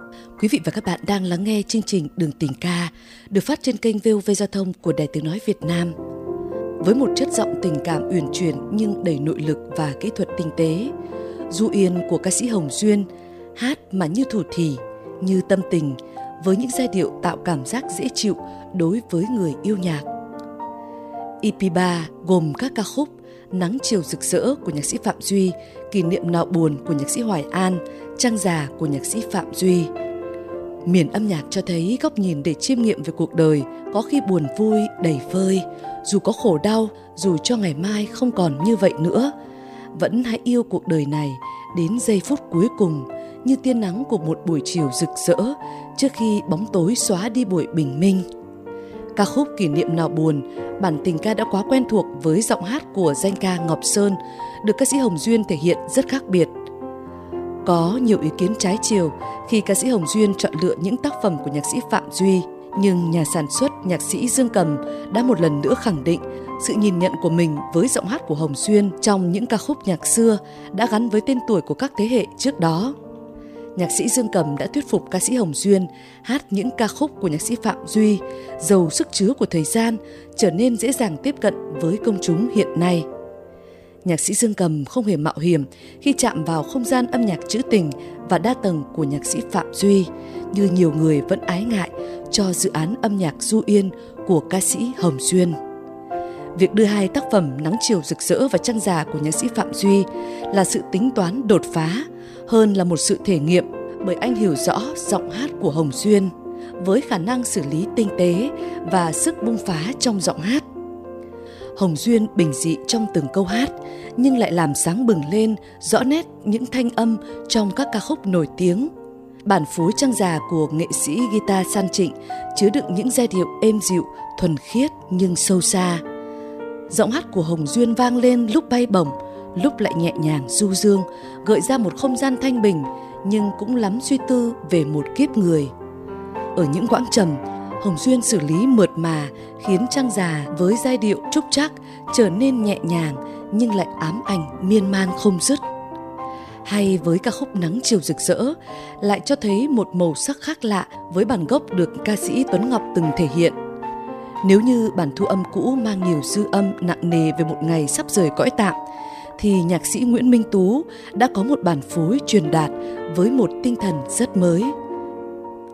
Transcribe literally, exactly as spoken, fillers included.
Quý vị và các bạn đang lắng nghe chương trình Đường Tình Ca được phát trên kênh vê o vê Giao thông của Đài Tiếng nói Việt Nam. Với một chất giọng tình cảm uyển chuyển nhưng đầy nội lực và kỹ thuật tinh tế, Du Yên của ca sĩ Hồng Duyên hát mà như thủ thỉ, như tâm tình, với những giai điệu tạo cảm giác dễ chịu đối với người yêu nhạc. e pê ba gồm các ca khúc Nắng chiều rực rỡ của nhạc sĩ Phạm Duy, Kỷ niệm nào buồn của nhạc sĩ Hoài An, Trăng già của nhạc sĩ Phạm Duy. Miền âm nhạc cho thấy góc nhìn để chiêm nghiệm về cuộc đời, có khi buồn vui, đầy vơi. Dù có khổ đau, dù cho ngày mai không còn như vậy nữa, vẫn hãy yêu cuộc đời này đến giây phút cuối cùng, như tia nắng của một buổi chiều rực rỡ trước khi bóng tối xóa đi buổi bình minh. Ca khúc Kỷ niệm nào buồn, bản tình ca đã quá quen thuộc với giọng hát của danh ca Ngọc Sơn, được ca sĩ Hồng Duyên thể hiện rất khác biệt. Có nhiều ý kiến trái chiều khi ca sĩ Hồng Duyên chọn lựa những tác phẩm của nhạc sĩ Phạm Duy, nhưng nhà sản xuất nhạc sĩ Dương Cầm đã một lần nữa khẳng định sự nhìn nhận của mình với giọng hát của Hồng Duyên trong những ca khúc nhạc xưa đã gắn với tên tuổi của các thế hệ trước đó. Nhạc sĩ Dương Cầm đã thuyết phục ca sĩ Hồng Duyên hát những ca khúc của nhạc sĩ Phạm Duy, giàu sức chứa của thời gian, trở nên dễ dàng tiếp cận với công chúng hiện nay. Nhạc sĩ Dương Cầm không hề mạo hiểm khi chạm vào không gian âm nhạc trữ tình và đa tầng của nhạc sĩ Phạm Duy, như nhiều người vẫn ái ngại cho dự án âm nhạc Du Yên của ca sĩ Hồng Duyên. Việc đưa hai tác phẩm Nắng chiều rực rỡ và Trăng già của nhạc sĩ Phạm Duy là sự tính toán đột phá hơn là một sự thể nghiệm, bởi anh hiểu rõ giọng hát của Hồng Duyên với khả năng xử lý tinh tế và sức bung phá trong giọng hát. Hồng Duyên bình dị trong từng câu hát, nhưng lại làm sáng bừng lên rõ nét những thanh âm trong các ca khúc nổi tiếng. Bản phối Trăng già của nghệ sĩ guitar San Trịnh chứa đựng những giai điệu êm dịu, thuần khiết nhưng sâu xa. Giọng hát của Hồng Duyên vang lên lúc bay bổng, lúc lại nhẹ nhàng du dương, gợi ra một không gian thanh bình, nhưng cũng lắm suy tư về một kiếp người. Ở những quãng trầm, Hồng Duyên xử lý mượt mà, khiến Trăng già với giai điệu trúc trắc trở nên nhẹ nhàng nhưng lại ám ảnh miên man không dứt. Hay với ca khúc Nắng chiều rực rỡ lại cho thấy một màu sắc khác lạ với bản gốc được ca sĩ Tuấn Ngọc từng thể hiện. Nếu như bản thu âm cũ mang nhiều dư âm nặng nề về một ngày sắp rời cõi tạm, thì nhạc sĩ Nguyễn Minh Tú đã có một bản phối truyền đạt với một tinh thần rất mới.